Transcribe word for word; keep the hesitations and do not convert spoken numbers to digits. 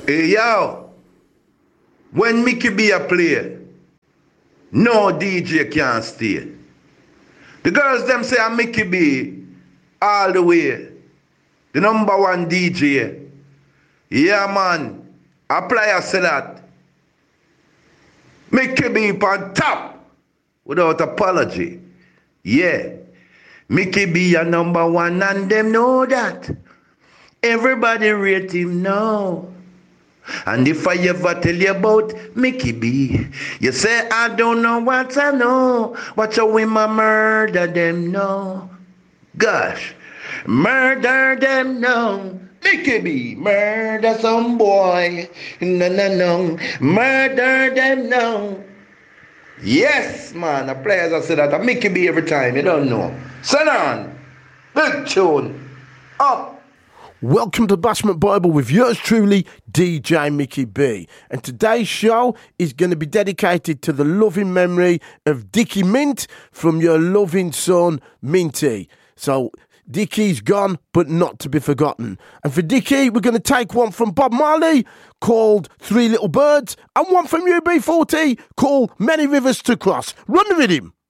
Hey yo, when Mickey B a play, no D J can stay. The girls them say I'm Mickey B all the way. The number one D J. Yeah man, apply a say that. Mickey B on top without apology. Yeah, Mickey B a number one and them know that. Everybody rate him now. And if I ever tell you about Mickey B, you say I don't know what I know. Watch how we ma murder them now. Gosh, murder them now. Mickey B, murder some boy. No, no, no. Murder them now. Yes, man. The players I say that. A Mickey B every time. You don't know. Send on. Big tune. Up. Welcome to Bashment Bible with yours truly, D J Mickey B. And today's show is going to be dedicated to the loving memory of Dickie Mint from your loving son, Minty. So, Dickie's gone, but not to be forgotten. And for Dickie, we're going to take one from Bob Marley called Three Little Birds and one from U B forty called Many Rivers to Cross. Run with him.